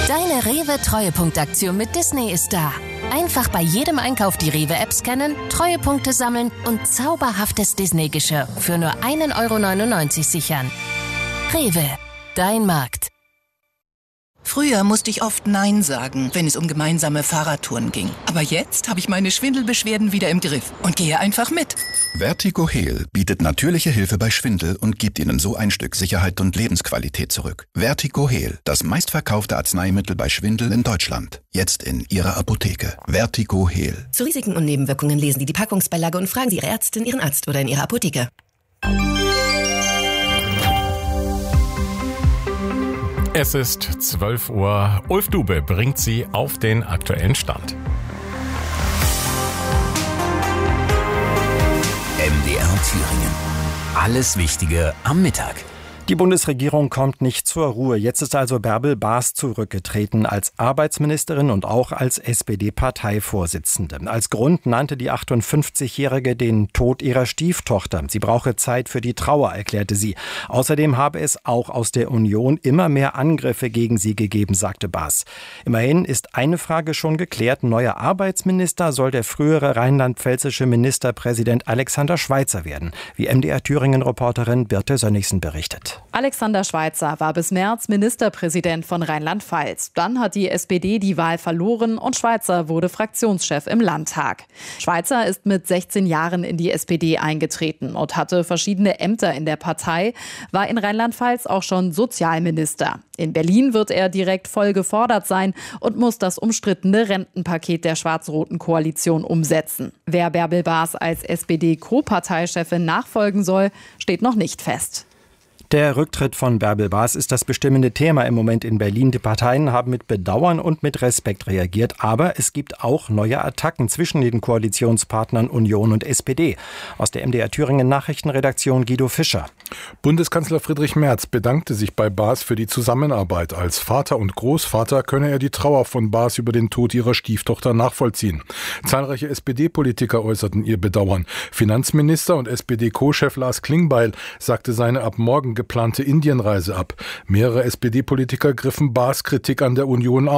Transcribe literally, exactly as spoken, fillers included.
Deine Rewe-Treuepunktaktion mit Disney ist da. Einfach bei jedem Einkauf die Rewe-App scannen, Treuepunkte sammeln und zauberhaftes Disney-Geschirr für nur ein Euro neunundneunzig sichern. Rewe, dein Markt. Früher musste ich oft Nein sagen, wenn es um gemeinsame Fahrradtouren ging. Aber jetzt habe ich meine Schwindelbeschwerden wieder im Griff und gehe einfach mit. Vertigo Heal bietet natürliche Hilfe bei Schwindel und gibt Ihnen so ein Stück Sicherheit und Lebensqualität zurück. Vertigo Heal, das meistverkaufte Arzneimittel bei Schwindel in Deutschland. Jetzt in Ihrer Apotheke. Vertigo Heal. Zu Risiken und Nebenwirkungen lesen Sie die Packungsbeilage und fragen Sie Ihre Ärztin, Ihren Arzt oder in Ihrer Apotheke. Es ist zwölf Uhr. Ulf Dube bringt Sie auf den aktuellen Stand. M D R Thüringen. Alles Wichtige am Mittag. Die Bundesregierung kommt nicht zur Ruhe. Jetzt ist also Bärbel Baas zurückgetreten als Arbeitsministerin und auch als S P D-Parteivorsitzende. Als Grund nannte die achtundfünfzigjährige den Tod ihrer Stieftochter. Sie brauche Zeit für die Trauer, erklärte sie. Außerdem habe es auch aus der Union immer mehr Angriffe gegen sie gegeben, sagte Baas. Immerhin ist eine Frage schon geklärt. Neuer Arbeitsminister soll der frühere rheinland-pfälzische Ministerpräsident Alexander Schweitzer werden, wie M D R Thüringen-Reporterin Birte Sönnigsen berichtet. Alexander Schweitzer war bis März Ministerpräsident von Rheinland-Pfalz. Dann hat die S P D die Wahl verloren und Schweitzer wurde Fraktionschef im Landtag. Schweitzer ist mit sechzehn Jahren in die S P D eingetreten und hatte verschiedene Ämter in der Partei, war in Rheinland-Pfalz auch schon Sozialminister. In Berlin wird er direkt voll gefordert sein und muss das umstrittene Rentenpaket der schwarz-roten Koalition umsetzen. Wer Bärbel Baas als S P D-Co-Parteichefin nachfolgen soll, steht noch nicht fest. Der Rücktritt von Bärbel Baas ist das bestimmende Thema im Moment in Berlin. Die Parteien haben mit Bedauern und mit Respekt reagiert. Aber es gibt auch neue Attacken zwischen den Koalitionspartnern Union und S P D. Aus der M D R Thüringen Nachrichtenredaktion Guido Fischer. Bundeskanzler Friedrich Merz bedankte sich bei Baas für die Zusammenarbeit. Als Vater und Großvater könne er die Trauer von Baas über den Tod ihrer Stieftochter nachvollziehen. Zahlreiche S P D-Politiker äußerten ihr Bedauern. Finanzminister und S P D-Co-Chef Lars Klingbeil sagte seine ab morgen geplante Indienreise ab. Mehrere S P D-Politiker griffen Baas Kritik an der Union auf.